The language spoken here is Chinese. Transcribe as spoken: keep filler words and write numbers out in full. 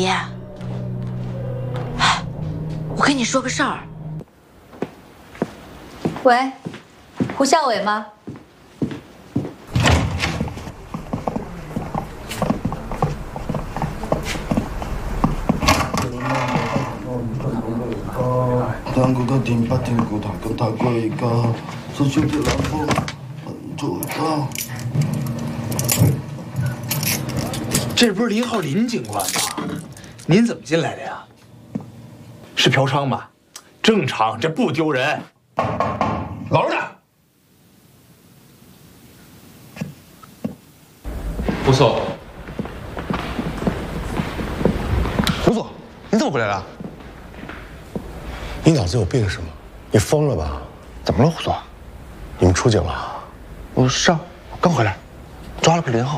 爷，哎，我跟你说个事儿。 喂，胡孝伟吗？ 당구 같은 파팅구 당근 타고이가 소주들 lampu 좋다。 这不是一号林警官吗？您怎么进来的呀？是嫖娼吧？正常，这不丢人。老实点。 胡总， 胡总，你怎么回来了？你脑子有病是吗？你疯了吧？ 怎么了，胡总？ 你们出警了？ 我是啊，我刚回来，抓了个林浩。